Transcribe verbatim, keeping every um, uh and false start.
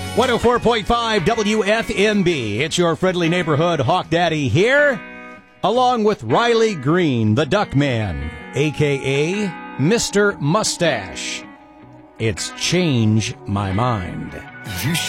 one oh four point five W F M B. It's your friendly neighborhood Hawk Daddy here, along with Riley Green, the Duck Man, a k a. Mister Mustache. It's Change My Mind. You